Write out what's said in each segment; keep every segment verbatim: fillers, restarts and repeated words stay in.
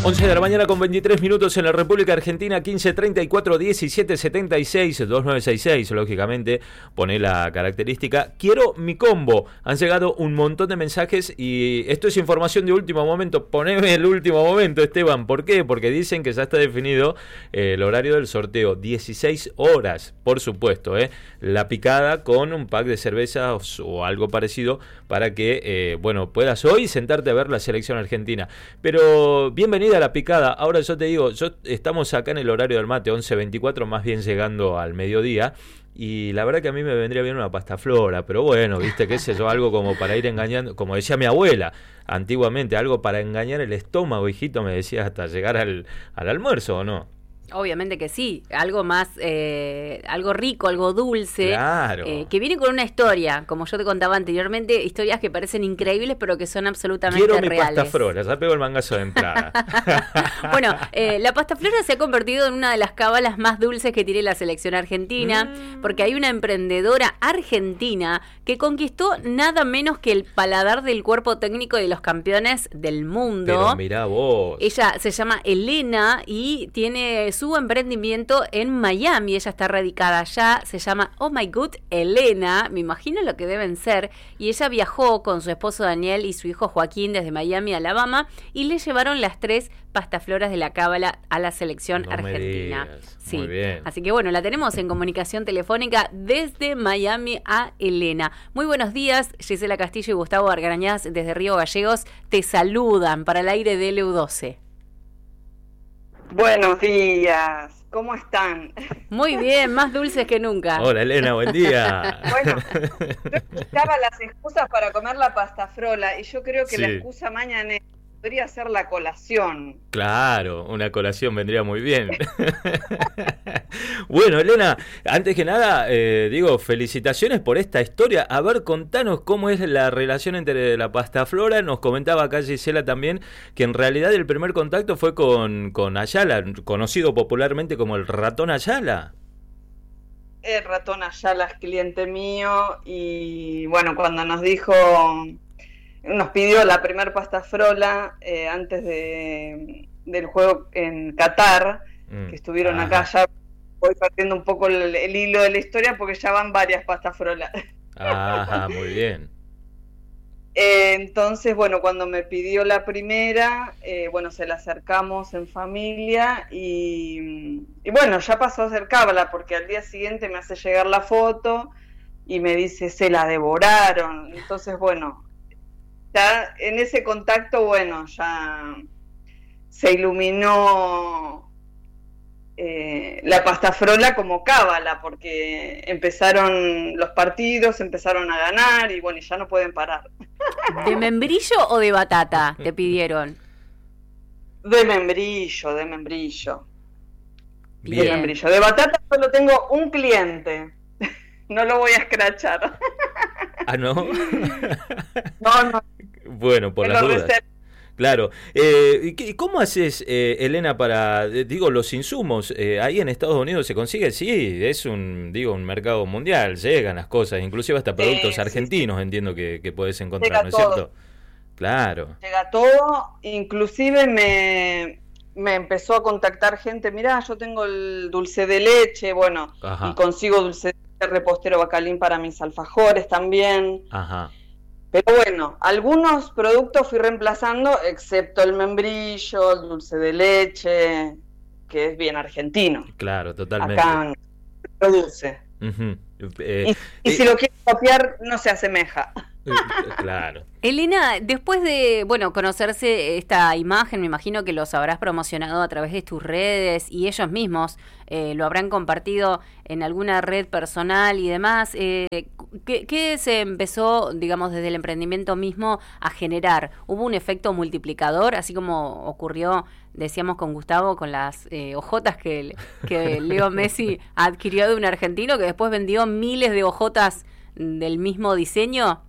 once de la mañana con veintitrés minutos en la República Argentina, quince treinta y cuatro, diecisiete setenta y seis, dos nueve seis seis, lógicamente pone la característica quiero mi combo. Han llegado un montón de mensajes y esto es información de último momento. Poneme el último momento, Esteban. ¿Por qué? Porque dicen que ya está definido eh, el horario del sorteo, dieciséis horas, por supuesto, eh, la picada con un pack de cervezas o algo parecido para que, eh, bueno, puedas hoy sentarte a ver la selección argentina. Pero bienvenida a la picada. Ahora yo te digo, yo estamos acá en el horario del mate, once veinticuatro, más bien llegando al mediodía, y la verdad que a mí me vendría bien una pasta flora, pero bueno, viste, qué sé yo, algo como para ir engañando, como decía mi abuela antiguamente, algo para engañar el estómago, hijito, me decía, hasta llegar al, al almuerzo, ¿o no? Obviamente que sí, algo más, eh, algo rico, algo dulce, claro. eh, que viene con una historia, como yo te contaba anteriormente, historias que parecen increíbles pero que son absolutamente Quiero mi reales. pasta flora, ya pego el mangazo de entrada. Bueno, eh, la pasta flora se ha convertido en una de las cábalas más dulces que tiene la selección argentina, mm. porque hay una emprendedora argentina que conquistó nada menos que el paladar del cuerpo técnico de los campeones del mundo. Pero mirá vos. Ella se llama Elena y tiene su emprendimiento en Miami. Ella está radicada allá, se llama Oh My Good Elena, me imagino lo que deben ser, y ella viajó con su esposo Daniel y su hijo Joaquín desde Miami, Alabama, y le llevaron las tres pastafloras de la cábala a la selección no argentina. Sí. Muy bien. Así que bueno, la tenemos en comunicación telefónica desde Miami a Elena. Muy buenos días, Gisela Castillo y Gustavo Argarañaz desde Río Gallegos te saludan para el aire de L U doce. Buenos días, ¿cómo están? Muy bien, más dulces que nunca. Hola Elena, buen día. Bueno, yo buscaba las excusas para comer la pasta frola y yo creo que sí. La excusa mañana podría ser la colación. Claro, una colación vendría muy bien. Bueno, Elena, antes que nada, eh, digo, felicitaciones por esta historia. A ver, contanos cómo es la relación entre la pasta flora. Nos comentaba acá Gisela también que en realidad el primer contacto fue con, con Ayala, conocido popularmente como el ratón Ayala. El ratón Ayala es cliente mío y bueno, cuando nos dijo... Nos pidió la primer pasta frola eh, antes de, del juego en Qatar, mm. que estuvieron Ajá. acá. Ya voy partiendo un poco el, el hilo de la historia porque ya van varias pastas frolas. Ajá, muy bien. eh, entonces, bueno, cuando me pidió la primera, eh, bueno, se la acercamos en familia y, y bueno, ya pasó a ser cábala porque al día siguiente me hace llegar la foto y me dice, se la devoraron. Entonces, bueno... Ya en ese contacto, bueno, ya se iluminó eh, la pasta frola como cábala, porque empezaron los partidos, empezaron a ganar y bueno, y ya no pueden parar. ¿De membrillo o de batata te pidieron? De membrillo, de membrillo. Bien. De membrillo. De batata solo tengo un cliente. No lo voy a escrachar. ¿Ah, no? No, no. Bueno, por las dudas. Claro. Eh, ¿Y cómo haces, eh, Elena, para, eh, digo, los insumos? Eh, ahí en Estados Unidos se consigue, sí, es un, digo, un mercado mundial, llegan las cosas, inclusive hasta productos eh, argentinos, sí, sí. Entiendo que, que puedes encontrar, Llega ¿no es todo. cierto? Claro. Llega todo, inclusive me, me empezó a contactar gente, mirá, yo tengo el dulce de leche, bueno, Ajá. y consigo dulce de leche, repostero bacalín para mis alfajores también. Ajá. Pero bueno, algunos productos fui reemplazando, excepto el membrillo, el dulce de leche, que es bien argentino. Claro, totalmente. Acá se produce. Uh-huh. Eh, y y eh, si lo quieres copiar, no se asemeja. Eh, claro. Elena, después de, bueno, conocerse esta imagen, me imagino que los habrás promocionado a través de tus redes y ellos mismos eh, lo habrán compartido en alguna red personal y demás. Eh, ¿qué, ¿Qué se empezó, digamos, desde el emprendimiento mismo a generar? ¿Hubo un efecto multiplicador, así como ocurrió, decíamos con Gustavo, con las eh, ojotas que, que Leo Messi adquirió de un argentino que después vendió miles de ojotas del mismo diseño?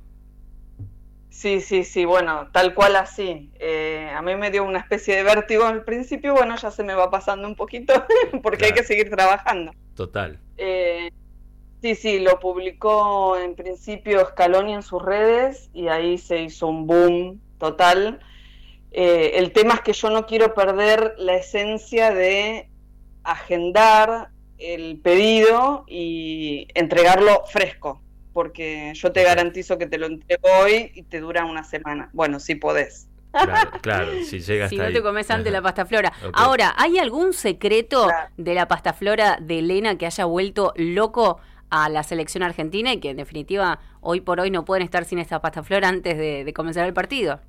Sí, sí, sí, bueno, tal cual así. Eh, a mí me dio una especie de vértigo al principio, bueno, ya se me va pasando un poquito porque claro. Hay que seguir trabajando. Total. Eh, sí, sí, lo publicó en principio Scaloni en sus redes y ahí se hizo un boom total. Eh, el tema es que yo no quiero perder la esencia de agendar el pedido y entregarlo fresco, porque yo te garantizo que te lo entrego hoy y te dura una semana. Bueno, si podés. Claro, claro, si llega hasta Si no ahí. te comes antes la pasta flora. Okay. Ahora, ¿hay algún secreto Claro. de la pasta flora de Elena que haya vuelto loco a la selección argentina y que en definitiva hoy por hoy no pueden estar sin esta pasta flora antes de, de comenzar el partido?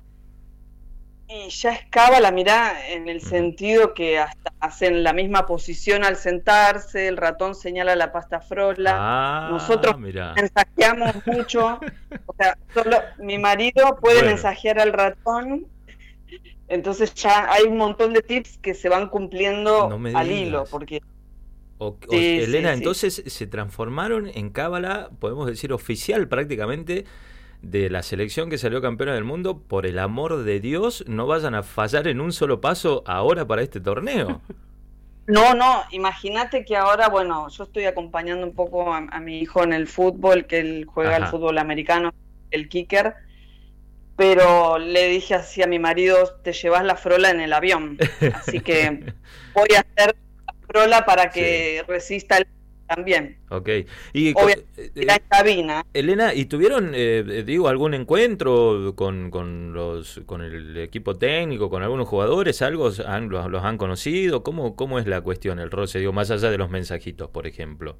Y ya es cábala, mirá, en el sentido que hasta hacen la misma posición al sentarse, el ratón señala la pasta frola, Ah, nosotros mirá. mensajeamos mucho, o sea, solo mi marido puede Bueno. mensajear al ratón, entonces ya hay un montón de tips que se van cumpliendo No me al digas. hilo, porque O, o- Sí, Elena, sí, sí. entonces se transformaron en cábala, podemos decir oficial prácticamente, de la selección que salió campeona del mundo. Por el amor de Dios, no vayan a fallar en un solo paso ahora para este torneo. no, no, imagínate que ahora, bueno, yo estoy acompañando un poco a, a mi hijo en el fútbol, que él juega Ajá. al fútbol americano, el kicker, pero le dije así a mi marido, te llevas la frola en el avión, así que voy a hacer la frola para que resista el también. Ok. Y, Obviamente, eh, en cabina. Elena, ¿y tuvieron, eh, digo, algún encuentro con, con los con el equipo técnico, con algunos jugadores? ¿Algo han, los, los han conocido? ¿Cómo, ¿Cómo es la cuestión, el roce, digo, más allá de los mensajitos, por ejemplo?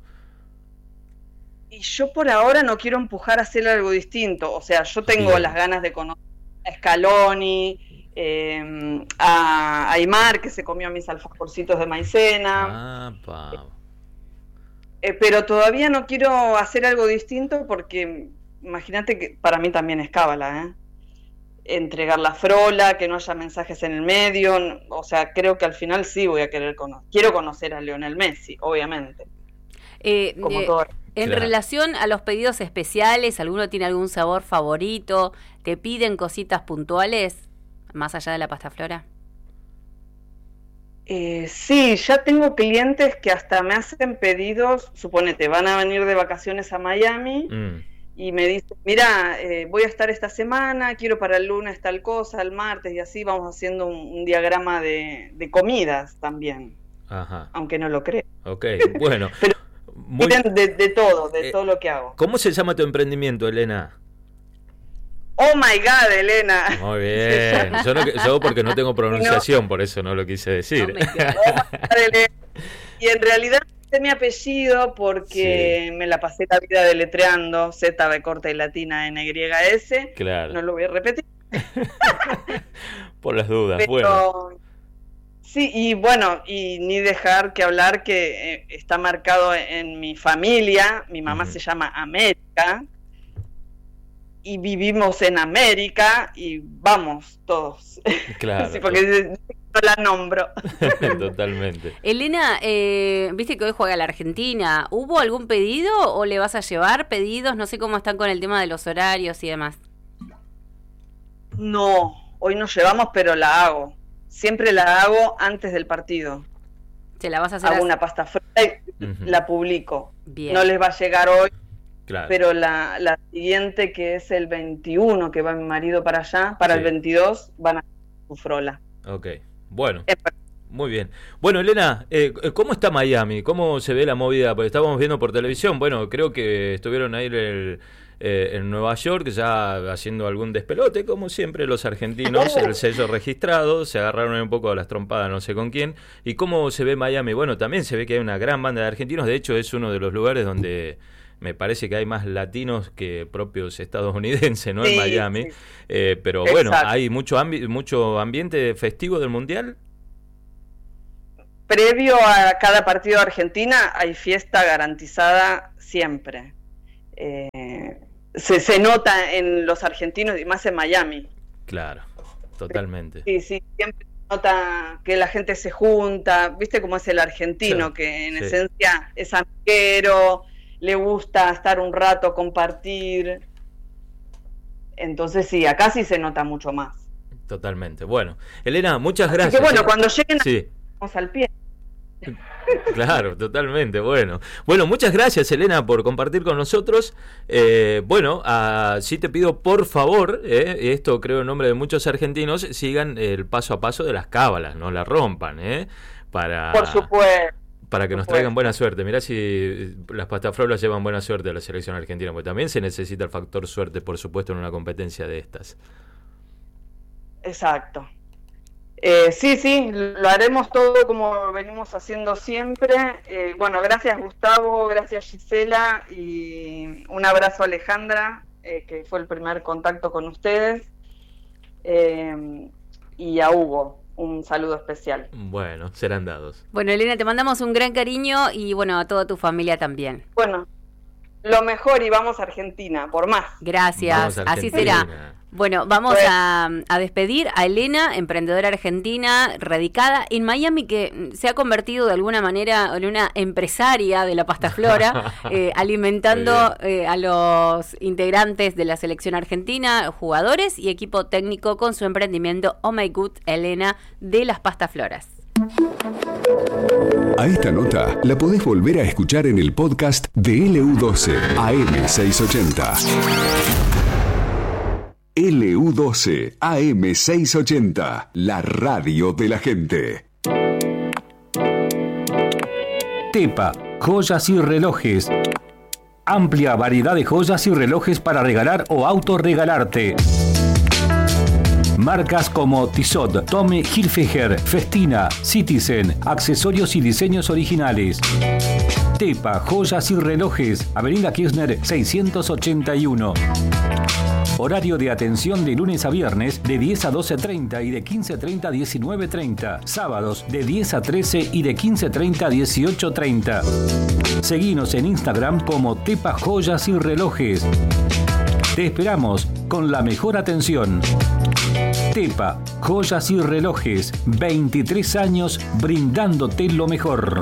Y yo por ahora no quiero empujar a hacer algo distinto, o sea, yo tengo Bien. las ganas de conocer a Scaloni, eh, a Aymar, que se comió mis alfajorcitos de maicena, Ah, pa. eh, pero todavía no quiero hacer algo distinto porque imagínate que para mí también es cábala, ¿eh? Entregar la frola, que no haya mensajes en el medio, n- o sea, creo que al final sí voy a querer conocer, quiero conocer a Lionel Messi, obviamente, Eh, como eh, todo. En Claro. relación a los pedidos especiales, ¿alguno tiene algún sabor favorito? ¿Te piden cositas puntuales más allá de la pasta flora? Eh, sí, ya tengo clientes que hasta me hacen pedidos, suponete, van a venir de vacaciones a Miami Mm. y me dicen, mira, eh, voy a estar esta semana, quiero para el lunes tal cosa, el martes y así vamos haciendo un, un diagrama de, de comidas también, Ajá. aunque no lo creo. Ok, bueno. Pero Muy- Piden de, de todo, de Eh, todo lo que hago. ¿Cómo se llama tu emprendimiento, Elena? Oh my God, Elena. Muy bien. Yo, no, yo porque no tengo pronunciación, por eso no lo quise decir. No me quedo. Oh my God, Elena. Y en realidad sé mi apellido porque Sí. me la pasé la vida deletreando Z, B corta y latina, N, Y, S. Claro. No lo voy a repetir. Por las dudas. Pero Bueno. sí, y bueno, y ni dejar que hablar que eh, está marcado en mi familia. Mi mamá Ujú. se llama América y vivimos en América y vamos todos. Claro. Sí, porque no la nombro. Totalmente. Elena, eh, viste que hoy juega la Argentina. ¿Hubo algún pedido o le vas a llevar pedidos? No sé cómo están con el tema de los horarios y demás. No, hoy nos llevamos, pero la hago. Siempre la hago antes del partido. ¿Se la vas a hacer? Hago a- una pasta fría y Ujú. la publico. Bien. No les va a llegar hoy, Claro. pero la, la siguiente, que es el veintiuno, que va mi marido para allá, para Sí. el veintidós, van a su frola. Ok. Bueno. Eh, Muy bien. Bueno, Elena, eh, ¿cómo está Miami? ¿Cómo se ve la movida? Porque estábamos viendo por televisión. Bueno, creo que estuvieron ahí en, el, eh, en Nueva York ya haciendo algún despelote, como siempre los argentinos, el sello registrado, se agarraron un poco a las trompadas, no sé con quién. ¿Y cómo se ve Miami? Bueno, también se ve que hay una gran banda de argentinos. De hecho, es uno de los lugares donde me parece que hay más latinos que propios estadounidenses, ¿no? Sí, en Miami. sí. Eh, pero bueno, Exacto. hay mucho, ambi- mucho ambiente festivo del Mundial. Previo a cada partido de Argentina hay fiesta garantizada siempre. Eh, se, se nota en los argentinos y más en Miami. Claro, totalmente. Sí, sí, siempre se nota que la gente se junta, viste cómo es el argentino, Sí, que en sí. esencia es amiguero, le gusta estar un rato, compartir. Entonces sí, acá sí se nota mucho más. Totalmente. Bueno, Elena, muchas Así gracias. que bueno, ¿eh? cuando lleguen Sí, vamos al pie. Claro, totalmente, bueno. Bueno, muchas gracias, Elena, por compartir con nosotros. Eh, bueno, uh, sí te pido, por favor, eh, esto creo en nombre de muchos argentinos, sigan el paso a paso de las cábalas, no la rompan, ¿eh? Para, por supuesto. Para que nos traigan buena suerte. Mirá si las pastafloras llevan buena suerte a la selección argentina, porque también se necesita el factor suerte, por supuesto, en una competencia de estas. Exacto. Eh, sí, sí, lo haremos todo como venimos haciendo siempre. Eh, bueno, gracias Gustavo, gracias Gisela y un abrazo a Alejandra, eh, que fue el primer contacto con ustedes, eh, y a Hugo, un saludo especial. Bueno, serán dados. Bueno, Elena, te mandamos un gran cariño y bueno, a toda tu familia también. Bueno, lo mejor y vamos a Argentina, por más. Gracias, así será. Bueno, vamos pues, a, a despedir a Elena, emprendedora argentina, radicada en Miami, que se ha convertido de alguna manera en una empresaria de la pastaflora, eh, alimentando eh, a los integrantes de la selección argentina, jugadores y equipo técnico con su emprendimiento Oh My Good Elena de las pastafloras. A esta nota la podés volver a escuchar en el podcast de L U doce A M seiscientos ochenta. L U doce A M seiscientos ochenta, la radio de la gente. Tepa, joyas y relojes. Amplia variedad de joyas y relojes para regalar o autorregalarte. Marcas como Tissot, Tommy Hilfiger, Festina, Citizen, accesorios y diseños originales. Tepa, joyas y relojes, Avenida Kirchner seiscientos ochenta y uno. Horario de atención de lunes a viernes de diez a doce treinta y de quince treinta a diecinueve treinta. Sábados de diez a trece y de quince treinta a dieciocho treinta. Seguinos en Instagram como Tepa Joyas y Relojes. Te esperamos con la mejor atención. Tepa Joyas y Relojes, veintitrés años brindándote lo mejor.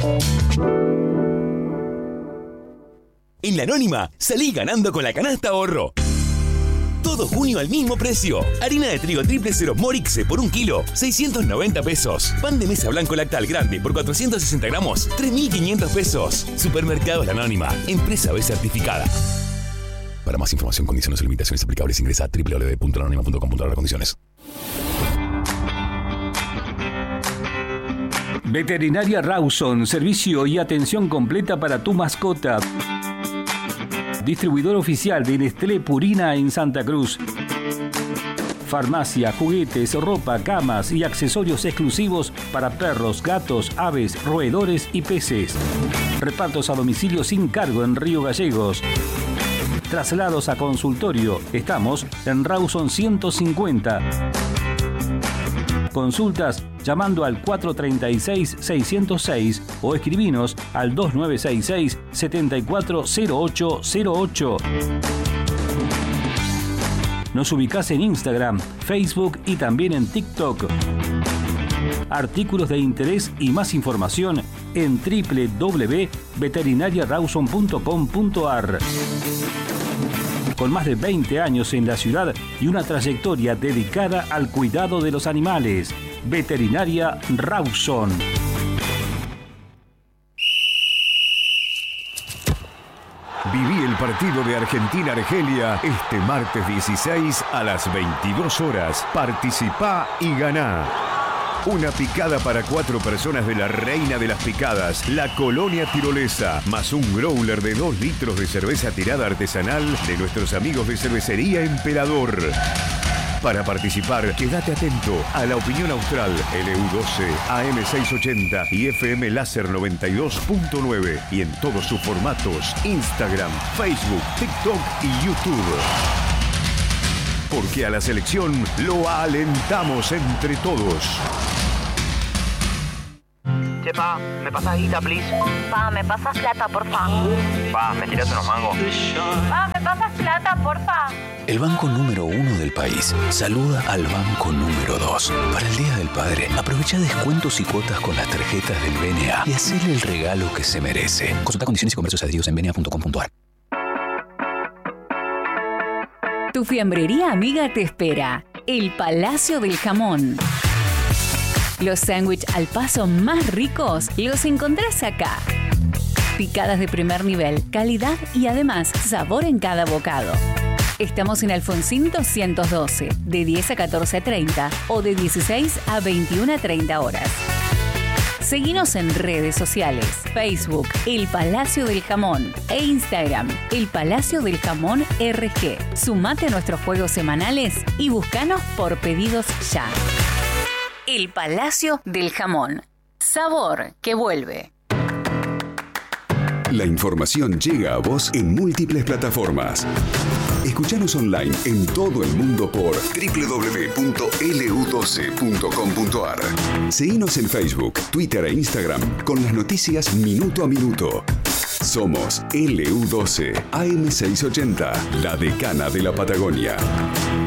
En La Anónima, salí ganando con la canasta ahorro. Todo junio al mismo precio. Harina de trigo triple cero Morixe por un kilo, seiscientos noventa pesos. Pan de mesa blanco lactal grande por cuatrocientos sesenta gramos, tres mil quinientos pesos. Supermercados La Anónima, empresa B certificada. Para más información, condiciones y limitaciones aplicables, ingresa a doble u doble u doble u punto la anónima punto com punto a r condiciones. Veterinaria Rawson, servicio y atención completa para tu mascota. Distribuidor oficial de Nestlé Purina en Santa Cruz. Farmacia, juguetes, ropa, camas y accesorios exclusivos para perros, gatos, aves, roedores y peces. Repartos a domicilio sin cargo en Río Gallegos. Traslados a consultorio. Estamos en Rawson ciento cincuenta. Consultas llamando al cuatro tres seis, seis cero seis o escribinos al dos nueve seis seis, siete cuatro cero ocho cero ocho. Nos ubicás en Instagram, Facebook y también en TikTok. Artículos de interés y más información en doble u doble u doble u punto veterinaria rawson punto com punto a r. Con más de veinte años en la ciudad y una trayectoria dedicada al cuidado de los animales. Veterinaria Rawson. Viví el partido de Argentina-Argelia este martes dieciséis a las veintidós horas. Participá y ganá. Una picada para cuatro personas de la reina de las picadas, la Colonia Tirolesa, más un growler de dos litros de cerveza tirada artesanal de nuestros amigos de Cervecería Emperador. Para participar, quédate atento a La Opinión Austral, L U doce, A M seiscientos ochenta y F M Láser noventa y dos punto nueve y en todos sus formatos, Instagram, Facebook, TikTok y YouTube. Porque a la selección lo alentamos entre todos. Che, pa, ¿me pasas guita, please? Pa, ¿me pasas plata, porfa? Pa, ¿me tirás unos mangos? Pa, ¿me pasas plata, porfa? El banco número uno del país saluda al banco número dos. Para el Día del Padre, aprovecha descuentos y cuotas con las tarjetas del B N A y hacele el regalo que se merece. Consulta condiciones y comercios adheridos en b n a punto com punto a r. Tu fiambrería amiga te espera. El Palacio del Jamón. Los sándwiches al paso más ricos los encontrás acá. Picadas de primer nivel, calidad y además sabor en cada bocado. Estamos en Alfonsín doscientos doce, de diez a catorce treinta o de dieciséis a veintiuna treinta horas. Seguinos en redes sociales, Facebook, El Palacio del Jamón e Instagram, El Palacio del Jamón R G. Sumate a nuestros juegos semanales y búscanos por pedidos ya. El Palacio del Jamón. Sabor que vuelve. La información llega a vos en múltiples plataformas. Escuchanos online en todo el mundo por doble u doble u doble u punto ele u doce punto com punto a r. Seguinos en Facebook, Twitter e Instagram con las noticias minuto a minuto. Somos L U doce A M seiscientos ochenta, la decana de la Patagonia.